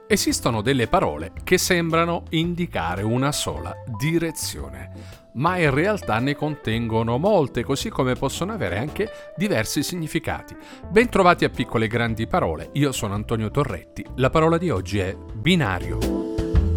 Esistono delle parole che sembrano indicare una sola direzione, ma in realtà ne contengono molte, così come possono avere anche diversi significati. Bentrovati a Piccole e Grandi Parole, io sono Antonio Torretti. La parola di oggi è binario.